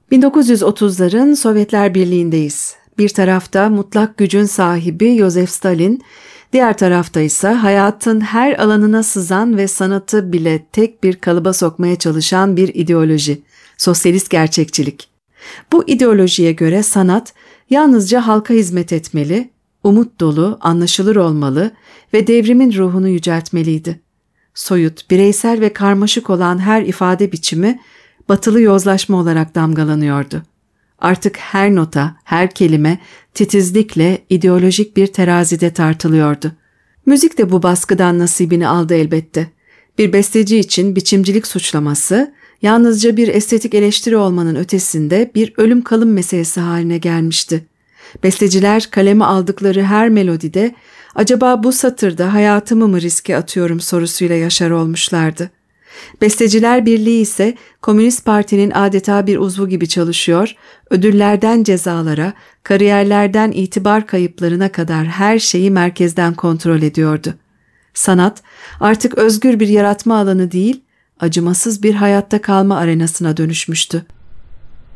1930'ların Sovyetler Birliği'ndeyiz. Bir tarafta mutlak gücün sahibi Yosef Stalin, diğer tarafta ise hayatın her alanına sızan ve sanatı bile tek bir kalıba sokmaya çalışan bir ideoloji, sosyalist gerçekçilik. Bu ideolojiye göre sanat yalnızca halka hizmet etmeli, umut dolu, anlaşılır olmalı ve devrimin ruhunu yüceltmeliydi. Soyut, bireysel ve karmaşık olan her ifade biçimi batılı yozlaşma olarak damgalanıyordu. Artık her nota, her kelime titizlikle ideolojik bir terazide tartılıyordu. Müzik de bu baskıdan nasibini aldı elbette. Bir besteci için biçimcilik suçlaması, yalnızca bir estetik eleştiri olmanın ötesinde bir ölüm kalım meselesi haline gelmişti. Besteciler kaleme aldıkları her melodide acaba bu satırda hayatımı mı riske atıyorum sorusuyla yaşar olmuşlardı. Besteciler Birliği ise Komünist Parti'nin adeta bir uzvu gibi çalışıyor, ödüllerden cezalara, kariyerlerden itibar kayıplarına kadar her şeyi merkezden kontrol ediyordu. Sanat artık özgür bir yaratma alanı değil, acımasız bir hayatta kalma arenasına dönüşmüştü.